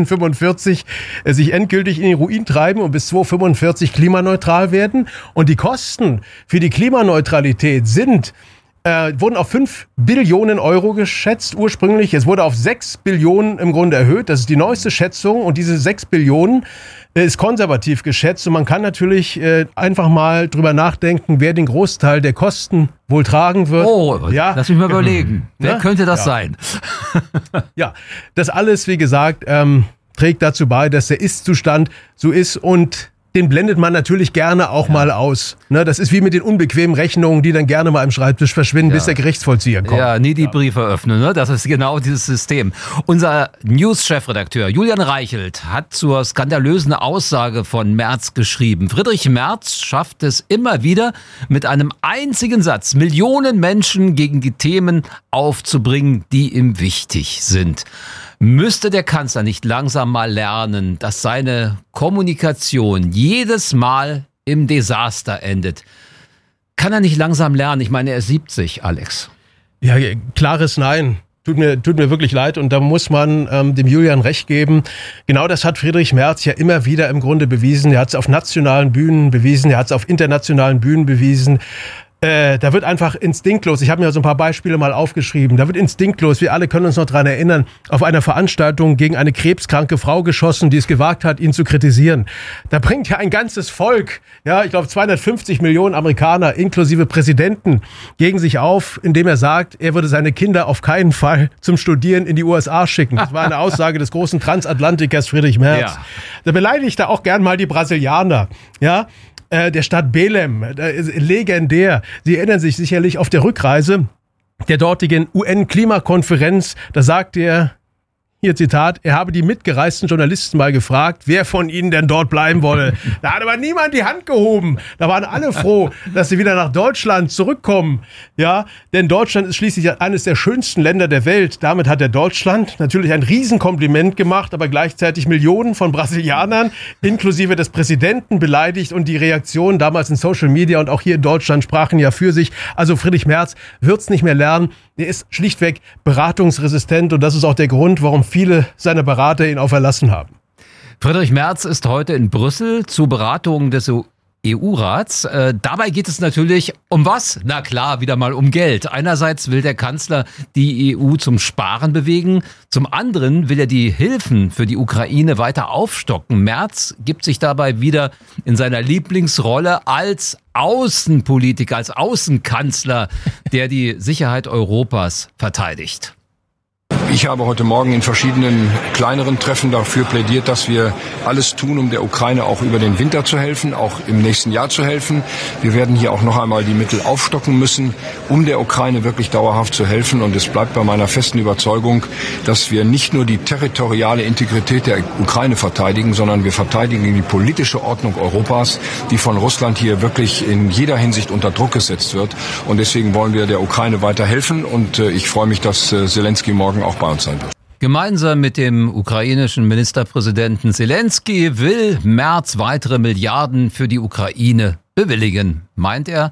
2045 sich endgültig in den Ruin treiben und bis 2045 klimaneutral werden. Und die Kosten für die Klimaneutralität wurden auf 5 Billionen Euro geschätzt ursprünglich. Es wurde auf 6 Billionen im Grunde erhöht. Das ist die neueste Schätzung. Und diese 6 Billionen ist konservativ geschätzt. Und man kann natürlich einfach mal drüber nachdenken, wer den Großteil der Kosten wohl tragen wird. Oh, ja, lass mich mal überlegen. Wer könnte das sein? Ja, das alles, wie gesagt, trägt dazu bei, dass der Ist-Zustand so ist und den blendet man natürlich gerne auch mal aus. Ne, das ist wie mit den unbequemen Rechnungen, die dann gerne mal im Schreibtisch verschwinden, bis der Gerichtsvollzieher kommt. Ja, nie die Briefe öffnen, ne? Das ist genau dieses System. Unser News-Chefredakteur Julian Reichelt hat zur skandalösen Aussage von Merz geschrieben. Friedrich Merz schafft es immer wieder, mit einem einzigen Satz Millionen Menschen gegen die Themen aufzubringen, die ihm wichtig sind. Müsste der Kanzler nicht langsam mal lernen, dass seine Kommunikation jedes Mal im Desaster endet? Kann er nicht langsam lernen? Ich meine, er ist 70, Alex. Ja, klares Nein. Tut mir wirklich leid und da muss man dem Julian recht geben. Genau das hat Friedrich Merz ja immer wieder im Grunde bewiesen. Er hat es auf nationalen Bühnen bewiesen, er hat es auf internationalen Bühnen bewiesen. Da wird einfach instinktlos, ich habe mir so ein paar Beispiele mal aufgeschrieben, da wird instinktlos, wir alle können uns noch dran erinnern, auf einer Veranstaltung gegen eine krebskranke Frau geschossen, die es gewagt hat, ihn zu kritisieren. Da bringt ja ein ganzes Volk, ja, ich glaube 250 Millionen Amerikaner inklusive Präsidenten gegen sich auf, indem er sagt, er würde seine Kinder auf keinen Fall zum Studieren in die USA schicken. Das war eine Aussage des großen Transatlantikers Friedrich Merz. Ja. Da beleidigt er auch gern mal die Brasilianer, ja. Der Stadt Belém, legendär. Sie erinnern sich sicherlich auf der Rückreise der dortigen UN-Klimakonferenz. Da sagt er, hier Zitat, er habe die mitgereisten Journalisten mal gefragt, wer von ihnen denn dort bleiben wolle. Da hat aber niemand die Hand gehoben. Da waren alle froh, dass sie wieder nach Deutschland zurückkommen. Ja, denn Deutschland ist schließlich eines der schönsten Länder der Welt. Damit hat er Deutschland natürlich ein Riesenkompliment gemacht, aber gleichzeitig Millionen von Brasilianern, inklusive des Präsidenten, beleidigt. Und die Reaktionen damals in Social Media und auch hier in Deutschland sprachen ja für sich. Also Friedrich Merz wird's nicht mehr lernen. Er ist schlichtweg beratungsresistent und das ist auch der Grund, warum viele seiner Berater ihn auch verlassen haben. Friedrich Merz ist heute in Brüssel zu Beratungen des EU-Rats. Dabei geht es natürlich um was? Na klar, wieder mal um Geld. Einerseits will der Kanzler die EU zum Sparen bewegen. Zum anderen will er die Hilfen für die Ukraine weiter aufstocken. Merz gibt sich dabei wieder in seiner Lieblingsrolle als Außenpolitiker, als Außenkanzler, der die Sicherheit Europas verteidigt. Ich habe heute Morgen in verschiedenen kleineren Treffen dafür plädiert, dass wir alles tun, um der Ukraine auch über den Winter zu helfen, auch im nächsten Jahr zu helfen. Wir werden hier auch noch einmal die Mittel aufstocken müssen, um der Ukraine wirklich dauerhaft zu helfen. Und es bleibt bei meiner festen Überzeugung, dass wir nicht nur die territoriale Integrität der Ukraine verteidigen, sondern wir verteidigen die politische Ordnung Europas, die von Russland hier wirklich in jeder Hinsicht unter Druck gesetzt wird. Und deswegen wollen wir der Ukraine weiter helfen. Und ich freue mich, dass Zelensky morgen auch bei uns sein wird. Gemeinsam mit dem ukrainischen Ministerpräsidenten Zelensky will Merz weitere Milliarden für die Ukraine bewilligen. Meint er,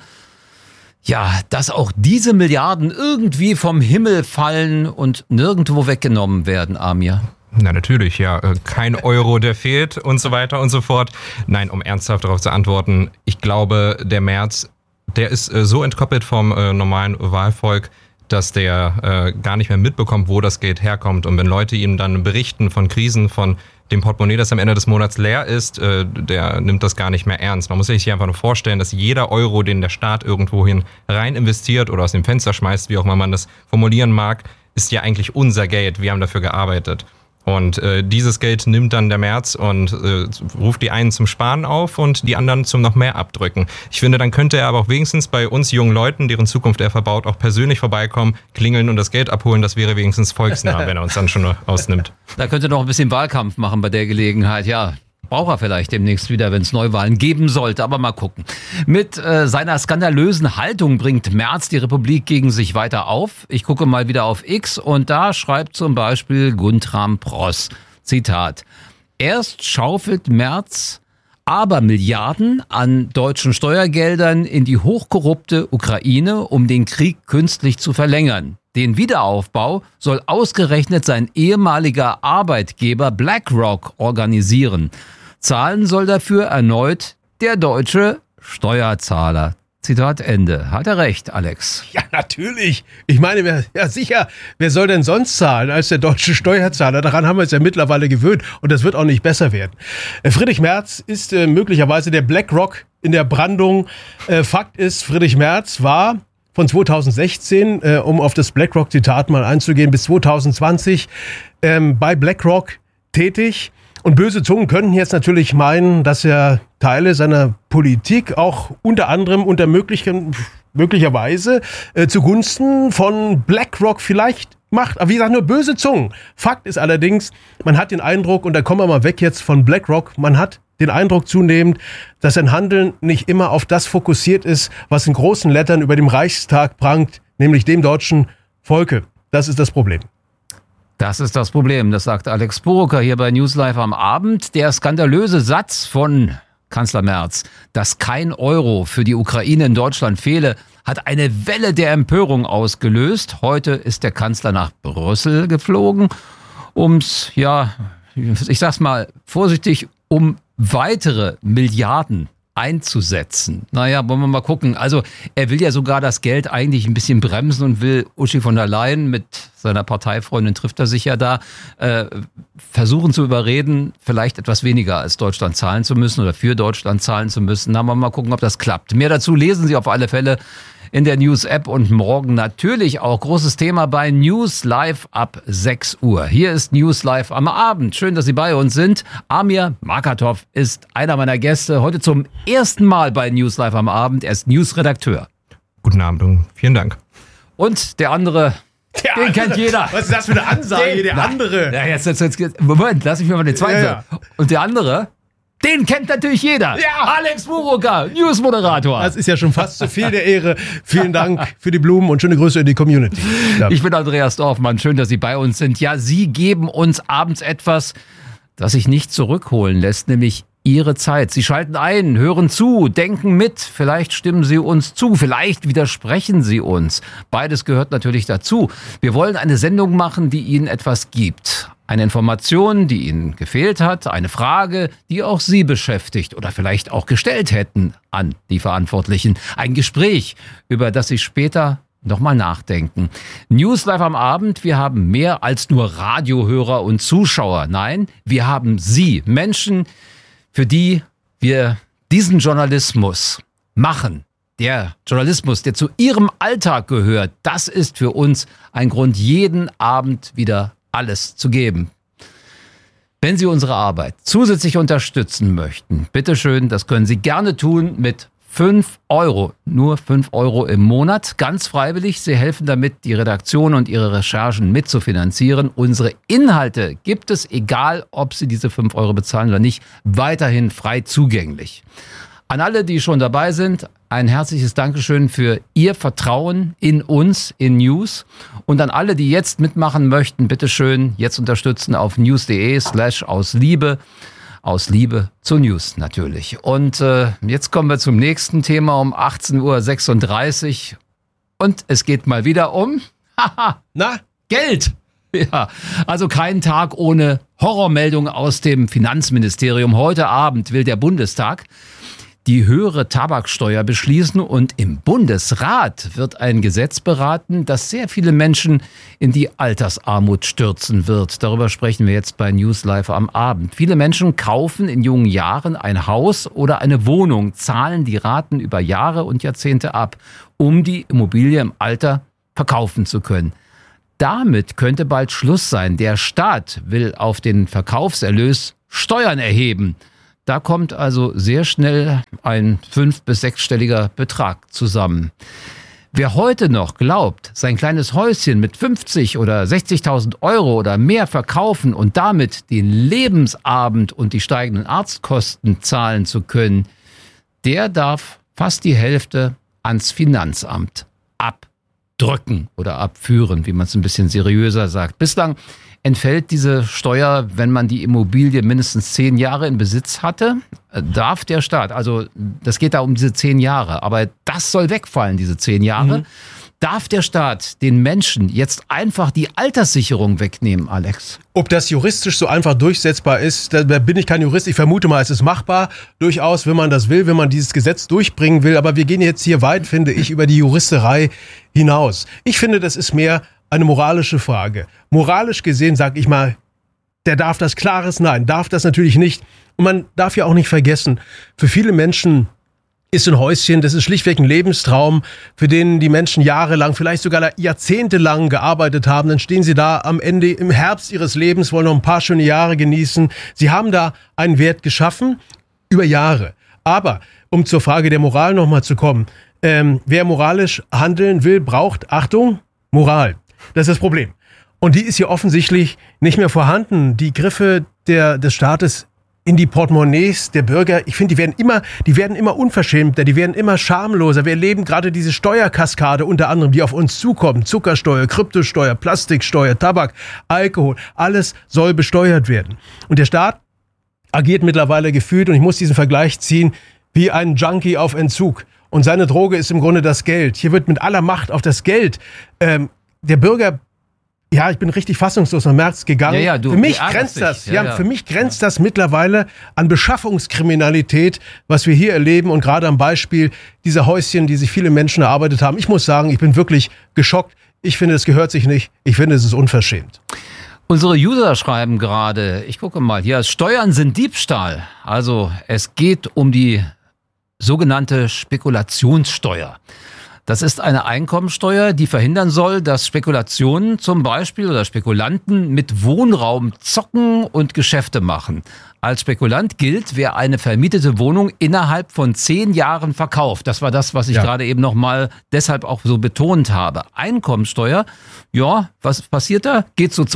ja, dass auch diese Milliarden irgendwie vom Himmel fallen und nirgendwo weggenommen werden, Amir? Na natürlich, ja. Kein Euro, der fehlt und so weiter und so fort. Nein, um ernsthaft darauf zu antworten, ich glaube, der Merz, der ist so entkoppelt vom normalen Wahlvolk, dass der gar nicht mehr mitbekommt, wo das Geld herkommt. Und wenn Leute ihm dann berichten von Krisen, von dem Portemonnaie, das am Ende des Monats leer ist, der nimmt das gar nicht mehr ernst. Man muss sich hier einfach nur vorstellen, dass jeder Euro, den der Staat irgendwohin rein investiert oder aus dem Fenster schmeißt, wie auch immer man das formulieren mag, ist ja eigentlich unser Geld. Wir haben dafür gearbeitet. Und dieses Geld nimmt dann der Merz und ruft die einen zum Sparen auf und die anderen zum noch mehr abdrücken. Ich finde, dann könnte er aber auch wenigstens bei uns jungen Leuten, deren Zukunft er verbaut, auch persönlich vorbeikommen, klingeln und das Geld abholen. Das wäre wenigstens volksnah, wenn er uns dann schon nur ausnimmt. Da könnte noch ein bisschen Wahlkampf machen bei der Gelegenheit, ja. Braucht er vielleicht demnächst wieder, wenn es Neuwahlen geben sollte, aber mal gucken. Mit seiner skandalösen Haltung bringt Merz die Republik gegen sich weiter auf. Ich gucke mal wieder auf X und da schreibt zum Beispiel Guntram Pross, Zitat, erst schaufelt Merz Abermilliarden an deutschen Steuergeldern in die hochkorrupte Ukraine, um den Krieg künstlich zu verlängern. Den Wiederaufbau soll ausgerechnet sein ehemaliger Arbeitgeber BlackRock organisieren. Zahlen soll dafür erneut der deutsche Steuerzahler. Zitat Ende. Hat er recht, Alex? Ja, natürlich. Ich meine, wer soll denn sonst zahlen als der deutsche Steuerzahler? Daran haben wir uns ja mittlerweile gewöhnt und das wird auch nicht besser werden. Friedrich Merz ist möglicherweise der BlackRock in der Brandung. Fakt ist, Friedrich Merz war von 2016, um auf das BlackRock-Zitat mal einzugehen, bis 2020 bei BlackRock tätig. Und böse Zungen könnten jetzt natürlich meinen, dass er Teile seiner Politik auch unter anderem möglicherweise zugunsten von BlackRock vielleicht macht. Aber wie gesagt, nur böse Zungen. Fakt ist allerdings, man hat den Eindruck, und da kommen wir mal weg jetzt von BlackRock, man hat den Eindruck zunehmend, dass sein Handeln nicht immer auf das fokussiert ist, was in großen Lettern über dem Reichstag prangt, nämlich dem deutschen Volke. Das ist das Problem. Das ist das Problem, das sagt Alex Burucker hier bei News Live am Abend. Der skandalöse Satz von Kanzler Merz, dass kein Euro für die Ukraine in Deutschland fehle, hat eine Welle der Empörung ausgelöst. Heute ist der Kanzler nach Brüssel geflogen, ich sag's mal vorsichtig, um weitere Milliarden einzusetzen. Naja, wollen wir mal gucken. Also er will ja sogar das Geld eigentlich ein bisschen bremsen und will Uschi von der Leyen, mit seiner Parteifreundin trifft er sich ja da, versuchen zu überreden, vielleicht etwas weniger als Deutschland zahlen zu müssen oder für Deutschland zahlen zu müssen. Na, mal gucken, ob das klappt. Mehr dazu lesen Sie auf alle Fälle in der News-App und morgen natürlich auch großes Thema bei News Live ab 6 Uhr. Hier ist News Live am Abend. Schön, dass Sie bei uns sind. Amir Markatov ist einer meiner Gäste. Heute zum ersten Mal bei News Live am Abend. Er ist News-Redakteur. Guten Abend und vielen Dank. Und der andere, den kennt jeder. Was ist das für eine Ansage? Der andere. Ja, jetzt, Moment, lass mich mal den zweiten. Ja. Und der andere, den kennt natürlich jeder. Ja. Alex Buruka, News-Moderator. Das ist ja schon fast zu viel der Ehre. Vielen Dank für die Blumen und schöne Grüße in die Community. Ja. Ich bin Andreas Dorfmann. Schön, dass Sie bei uns sind. Ja, Sie geben uns abends etwas, das sich nicht zurückholen lässt, nämlich Ihre Zeit. Sie schalten ein, hören zu, denken mit. Vielleicht stimmen Sie uns zu, vielleicht widersprechen Sie uns. Beides gehört natürlich dazu. Wir wollen eine Sendung machen, die Ihnen etwas gibt. Eine Information, die Ihnen gefehlt hat, eine Frage, die auch Sie beschäftigt oder vielleicht auch gestellt hätten an die Verantwortlichen. Ein Gespräch, über das Sie später nochmal nachdenken. News Live am Abend, wir haben mehr als nur Radiohörer und Zuschauer. Nein, wir haben Sie, Menschen, für die wir diesen Journalismus machen. Der Journalismus, der zu Ihrem Alltag gehört, das ist für uns ein Grund, jeden Abend wieder alles zu geben. Wenn Sie unsere Arbeit zusätzlich unterstützen möchten, bitteschön, das können Sie gerne tun mit 5 Euro. Nur 5 Euro im Monat, ganz freiwillig. Sie helfen damit, die Redaktion und ihre Recherchen mitzufinanzieren. Unsere Inhalte gibt es, egal ob Sie diese 5 Euro bezahlen oder nicht, weiterhin frei zugänglich. An alle, die schon dabei sind, ein herzliches Dankeschön für Ihr Vertrauen in uns, in News. Und an alle, die jetzt mitmachen möchten, bitteschön jetzt unterstützen auf news.de/ausliebe. Aus Liebe zu News natürlich. Und jetzt kommen wir zum nächsten Thema um 18.36 Uhr. Und es geht mal wieder um Geld. Ja, also kein Tag ohne Horrormeldung aus dem Finanzministerium. Heute Abend will der Bundestag die höhere Tabaksteuer beschließen und im Bundesrat wird ein Gesetz beraten, das sehr viele Menschen in die Altersarmut stürzen wird. Darüber sprechen wir jetzt bei News Live am Abend. Viele Menschen kaufen in jungen Jahren ein Haus oder eine Wohnung, zahlen die Raten über Jahre und Jahrzehnte ab, um die Immobilie im Alter verkaufen zu können. Damit könnte bald Schluss sein. Der Staat will auf den Verkaufserlös Steuern erheben. Da kommt also sehr schnell ein 5- bis 6-stelliger Betrag zusammen. Wer heute noch glaubt, sein kleines Häuschen mit 50 oder 60.000 Euro oder mehr verkaufen und damit den Lebensabend und die steigenden Arztkosten zahlen zu können, der darf fast die Hälfte ans Finanzamt abdrücken oder abführen, wie man es ein bisschen seriöser sagt. Bislang entfällt diese Steuer, wenn man die Immobilie mindestens 10 Jahre in Besitz hatte, darf der Staat, also das geht da um diese 10 Jahre, aber das soll wegfallen, diese 10 Jahre, darf der Staat den Menschen jetzt einfach die Alterssicherung wegnehmen, Alex? Ob das juristisch so einfach durchsetzbar ist, da bin ich kein Jurist. Ich vermute mal, es ist machbar, durchaus, wenn man das will, wenn man dieses Gesetz durchbringen will. Aber wir gehen jetzt hier weit, finde ich, über die Juristerei hinaus. Ich finde, das ist mehr eine moralische Frage. Moralisch gesehen, sag ich mal, der darf das klares Nein, darf das natürlich nicht. Und man darf ja auch nicht vergessen, für viele Menschen ist ein Häuschen, das ist schlichtweg ein Lebenstraum, für den die Menschen jahrelang, vielleicht sogar jahrzehntelang gearbeitet haben. Dann stehen sie da am Ende im Herbst ihres Lebens, wollen noch ein paar schöne Jahre genießen. Sie haben da einen Wert geschaffen über Jahre. Aber um zur Frage der Moral nochmal zu kommen, wer moralisch handeln will, braucht, Achtung, Moral. Das ist das Problem. Und die ist hier offensichtlich nicht mehr vorhanden. Die Griffe des Staates in die Portemonnaies der Bürger, ich finde, die werden immer unverschämter, die werden immer schamloser. Wir erleben gerade diese Steuerkaskade unter anderem, die auf uns zukommt. Zuckersteuer, Kryptosteuer, Plastiksteuer, Tabak, Alkohol, alles soll besteuert werden. Und der Staat agiert mittlerweile gefühlt, und ich muss diesen Vergleich ziehen, wie ein Junkie auf Entzug. Und seine Droge ist im Grunde das Geld. Hier wird mit aller Macht auf das Geld der Bürger Ja, ich bin richtig fassungslos am März gegangen. Ja, für mich grenzt das, für mich grenzt das mittlerweile an Beschaffungskriminalität, was wir hier erleben und gerade am Beispiel dieser Häuschen, die sich viele Menschen erarbeitet haben. Ich muss sagen, ich bin wirklich geschockt. Ich finde, es gehört sich nicht. Ich finde, es ist unverschämt. Unsere User schreiben gerade, ich gucke mal hier, Steuern sind Diebstahl. Also es geht um die sogenannte Spekulationssteuer. Das ist eine Einkommensteuer, die verhindern soll, dass Spekulationen zum Beispiel oder Spekulanten mit Wohnraum zocken und Geschäfte machen. Als Spekulant gilt, wer eine vermietete Wohnung innerhalb von 10 Jahren verkauft. Das war das, was ich gerade eben nochmal deshalb auch so betont habe. Einkommensteuer, ja, was passiert da? Geht zu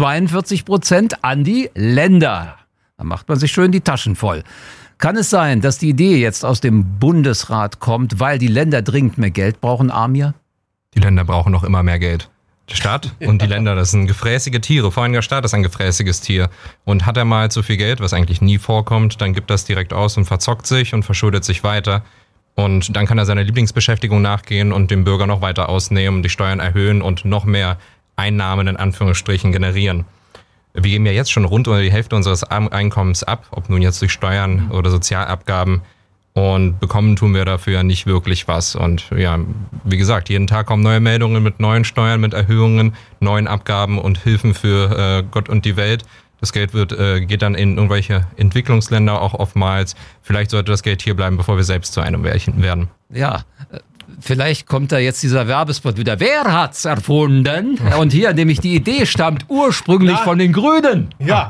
42% an die Länder. Da macht man sich schön die Taschen voll. Kann es sein, dass die Idee jetzt aus dem Bundesrat kommt, weil die Länder dringend mehr Geld brauchen, Amir? Die Länder brauchen noch immer mehr Geld. Der Staat und die Länder, das sind gefräßige Tiere. Vor allem der Staat ist ein gefräßiges Tier. Und hat er mal zu viel Geld, was eigentlich nie vorkommt, dann gibt das direkt aus und verzockt sich und verschuldet sich weiter. Und dann kann er seiner Lieblingsbeschäftigung nachgehen und dem Bürger noch weiter ausnehmen, die Steuern erhöhen und noch mehr Einnahmen in Anführungsstrichen generieren. Wir geben ja jetzt schon rund um die Hälfte unseres Einkommens ab, ob nun jetzt durch Steuern oder Sozialabgaben. Und bekommen tun wir dafür nicht wirklich was. Und ja, wie gesagt, jeden Tag kommen neue Meldungen mit neuen Steuern, mit Erhöhungen, neuen Abgaben und Hilfen für Gott und die Welt. Das Geld geht dann in irgendwelche Entwicklungsländer auch oftmals. Vielleicht sollte das Geld hier bleiben, bevor wir selbst zu einem werden. Ja, vielleicht kommt da jetzt dieser Werbespot wieder. Wer hat's erfunden? Und hier nämlich die Idee stammt ursprünglich von den Grünen. Ja,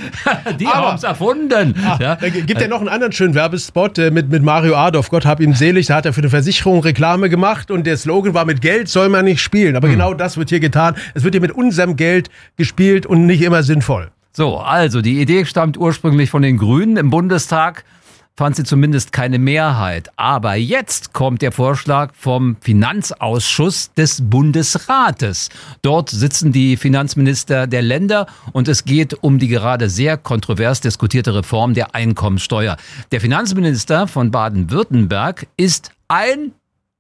die haben es erfunden. Da gibt ja noch einen anderen schönen Werbespot mit Mario Adolf. Gott hab ihn selig. Da hat er für eine Versicherung Reklame gemacht und der Slogan war: Mit Geld soll man nicht spielen. Aber genau das wird hier getan. Es wird hier mit unserem Geld gespielt und nicht immer sinnvoll. So, also die Idee stammt ursprünglich von den Grünen. Im Bundestag fand sie zumindest keine Mehrheit. Aber jetzt kommt der Vorschlag vom Finanzausschuss des Bundesrates. Dort sitzen die Finanzminister der Länder und es geht um die gerade sehr kontrovers diskutierte Reform der Einkommensteuer. Der Finanzminister von Baden-Württemberg ist ein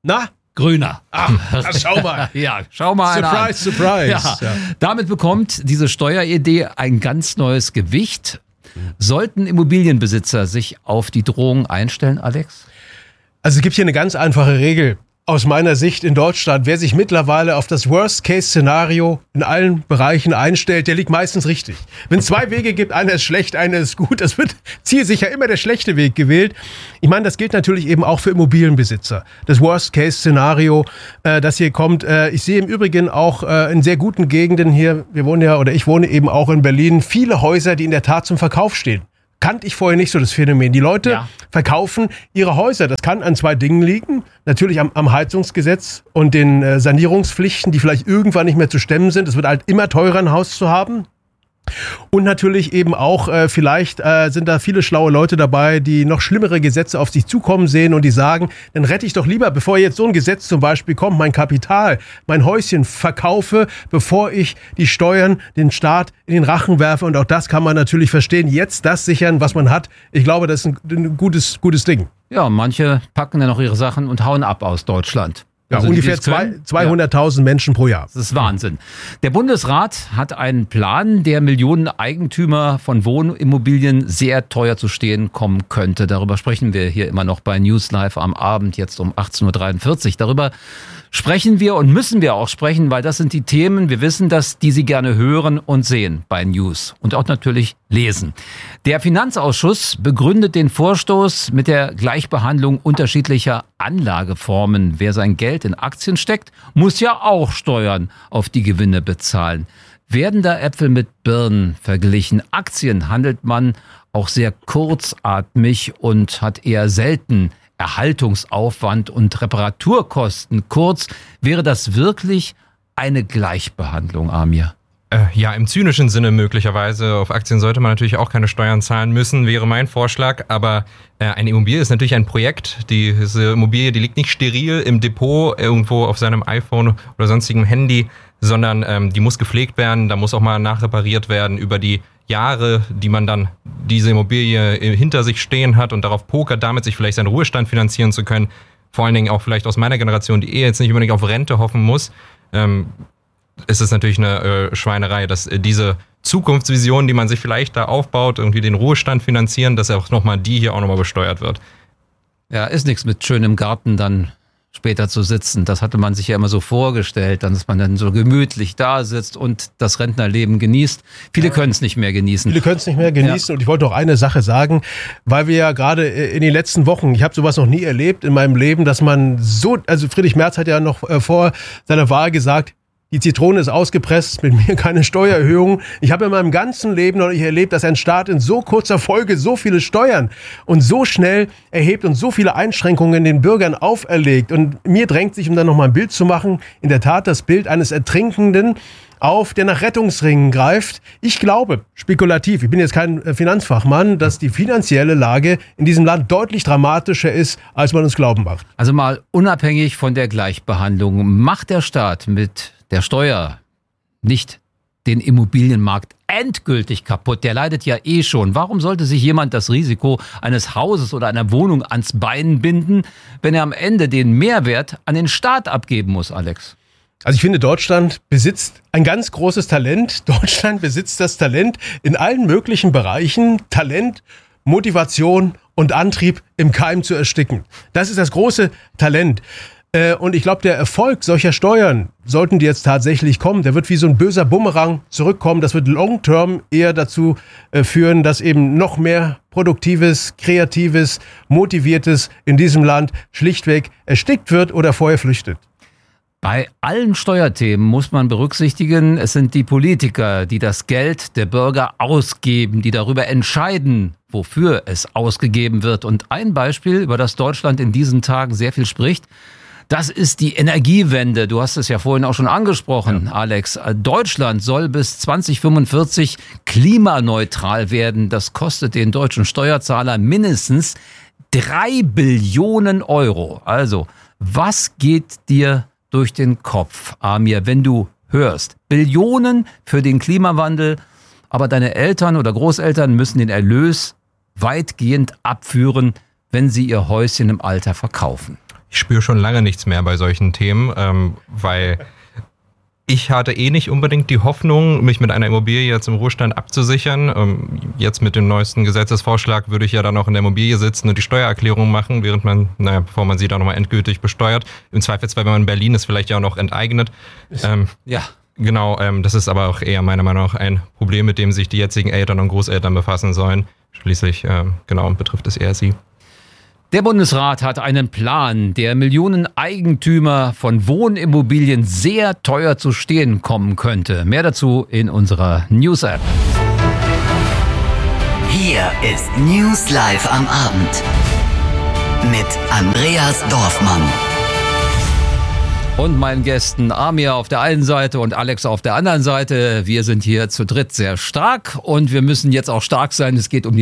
Grüner. Ach, schau mal. Ja, schau mal an. Surprise. Ja. Damit bekommt diese Steueridee ein ganz neues Gewicht. Sollten Immobilienbesitzer sich auf die Drohung einstellen, Alex? Also es gibt hier eine ganz einfache Regel aus meiner Sicht in Deutschland. Wer sich mittlerweile auf das Worst-Case-Szenario in allen Bereichen einstellt, der liegt meistens richtig. Wenn es 2 Wege gibt, einer ist schlecht, einer ist gut, das wird zielsicher immer der schlechte Weg gewählt. Ich meine, das gilt natürlich eben auch für Immobilienbesitzer. Das Worst-Case-Szenario, das hier kommt. Ich sehe im Übrigen auch in sehr guten Gegenden hier, ich wohne eben auch in Berlin, viele Häuser, die in der Tat zum Verkauf stehen. Kannte ich vorher nicht so das Phänomen. Die Leute verkaufen ihre Häuser. Das kann an 2 Dingen liegen. Natürlich am Heizungsgesetz und den Sanierungspflichten, die vielleicht irgendwann nicht mehr zu stemmen sind. Es wird halt immer teurer, ein Haus zu haben. Und natürlich eben auch, vielleicht sind da viele schlaue Leute dabei, die noch schlimmere Gesetze auf sich zukommen sehen und die sagen, dann rette ich doch lieber, bevor jetzt so ein Gesetz zum Beispiel kommt, mein Kapital, mein Häuschen verkaufe, bevor ich die Steuern, den Staat in den Rachen werfe. Und auch das kann man natürlich verstehen. Jetzt das sichern, was man hat. Ich glaube, das ist ein gutes Ding. Ja, manche packen dann noch ihre Sachen und hauen ab aus Deutschland. Ja, also ungefähr 200.000 Menschen pro Jahr. Das ist Wahnsinn. Der Bundesrat hat einen Plan, der Millionen Eigentümer von Wohnimmobilien sehr teuer zu stehen kommen könnte. Darüber sprechen wir hier immer noch bei News Live am Abend, jetzt um 18.43 Uhr. Darüber sprechen wir und müssen wir auch sprechen, weil das sind die Themen, wir wissen das, die Sie gerne hören und sehen bei News und auch natürlich lesen. Der Finanzausschuss begründet den Vorstoß mit der Gleichbehandlung unterschiedlicher Anlageformen. Wer sein Geld in Aktien steckt, muss ja auch Steuern auf die Gewinne bezahlen. Werden da Äpfel mit Birnen verglichen? Aktien handelt man auch sehr kurzatmig und hat eher selten Erhaltungsaufwand und Reparaturkosten. Kurz, wäre das wirklich eine Gleichbehandlung, Amir? Ja, im zynischen Sinne möglicherweise. Auf Aktien sollte man natürlich auch keine Steuern zahlen müssen, wäre mein Vorschlag. Aber eine Immobilie ist natürlich ein Projekt. Diese Immobilie, die liegt nicht steril im Depot irgendwo auf seinem iPhone oder sonstigem Handy, sondern die muss gepflegt werden, da muss auch mal nachrepariert werden über die Jahre, die man dann diese Immobilie hinter sich stehen hat und darauf pokert, damit sich vielleicht seinen Ruhestand finanzieren zu können. Vor allen Dingen auch vielleicht aus meiner Generation, die jetzt nicht unbedingt auf Rente hoffen muss. ist es natürlich eine Schweinerei, dass diese Zukunftsvision, die man sich vielleicht da aufbaut, irgendwie den Ruhestand finanzieren, dass auch nochmal die hier auch nochmal besteuert wird. Ja, ist nichts mit schönem Garten dann später zu sitzen. Das hatte man sich ja immer so vorgestellt, dass man dann so gemütlich da sitzt und das Rentnerleben genießt. Viele können es nicht mehr genießen. Viele können es nicht mehr genießen. Ja. Und ich wollte auch eine Sache sagen, weil wir ja gerade in den letzten Wochen, ich habe sowas noch nie erlebt in meinem Leben, dass man so, also Friedrich Merz hat ja noch vor seiner Wahl gesagt, die Zitrone ist ausgepresst, mit mir keine Steuererhöhung. Ich habe in meinem ganzen Leben noch nicht erlebt, dass ein Staat in so kurzer Folge so viele Steuern und so schnell erhebt und so viele Einschränkungen den Bürgern auferlegt. Und mir drängt sich, um dann nochmal ein Bild zu machen, in der Tat das Bild eines Ertrinkenden auf, der nach Rettungsringen greift. Ich glaube, spekulativ, ich bin jetzt kein Finanzfachmann, dass die finanzielle Lage in diesem Land deutlich dramatischer ist, als man uns glauben macht. Also mal unabhängig von der Gleichbehandlung, macht der Staat mit der Steuer nicht den Immobilienmarkt endgültig kaputt? Der leidet ja eh schon. Warum sollte sich jemand das Risiko eines Hauses oder einer Wohnung ans Bein binden, wenn er am Ende den Mehrwert an den Staat abgeben muss, Alex? Also ich finde, Deutschland besitzt ein ganz großes Talent. Deutschland besitzt das Talent in allen möglichen Bereichen, Talent, Motivation und Antrieb im Keim zu ersticken. Das ist das große Talent. Und ich glaube, der Erfolg solcher Steuern, sollten die jetzt tatsächlich kommen, der wird wie so ein böser Bumerang zurückkommen. Das wird long-term eher dazu führen, dass eben noch mehr Produktives, Kreatives, Motiviertes in diesem Land schlichtweg erstickt wird oder vorher flüchtet. Bei allen Steuerthemen muss man berücksichtigen, es sind die Politiker, die das Geld der Bürger ausgeben, die darüber entscheiden, wofür es ausgegeben wird. Und ein Beispiel, über das Deutschland in diesen Tagen sehr viel spricht, das ist die Energiewende. Du hast es ja vorhin auch schon angesprochen, ja. Alex. Deutschland soll bis 2045 klimaneutral werden. Das kostet den deutschen Steuerzahler mindestens 3 Billionen Euro. Also, was geht dir durch den Kopf, Amir, wenn du hörst, Billionen für den Klimawandel, aber deine Eltern oder Großeltern müssen den Erlös weitgehend abführen, wenn sie ihr Häuschen im Alter verkaufen? Ich spüre schon lange nichts mehr bei solchen Themen, weil ich hatte nicht unbedingt die Hoffnung, mich mit einer Immobilie jetzt im Ruhestand abzusichern. Jetzt mit dem neuesten Gesetzesvorschlag würde ich ja dann auch in der Immobilie sitzen und die Steuererklärung machen, während man, bevor man sie dann nochmal endgültig besteuert. Im Zweifelsfall, wenn man in Berlin ist, vielleicht ja auch noch enteignet. Ja. Genau, das ist aber auch eher meiner Meinung nach ein Problem, mit dem sich die jetzigen Eltern und Großeltern befassen sollen. Schließlich, betrifft es eher sie. Der Bundesrat hat einen Plan, der Millionen Eigentümer von Wohnimmobilien sehr teuer zu stehen kommen könnte. Mehr dazu in unserer News-App. Hier ist News Live am Abend mit Andreas Dorfmann. Und meinen Gästen Amir auf der einen Seite und Alex auf der anderen Seite. Wir sind hier zu dritt sehr stark und wir müssen jetzt auch stark sein. Es geht um die